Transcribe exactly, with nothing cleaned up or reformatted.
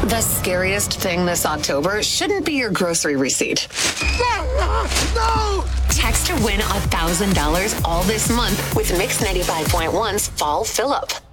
The scariest thing this October shouldn't be your grocery receipt. No! Text to win one thousand dollars all this month with Mix ninety-five point one's Fall Fill-Up.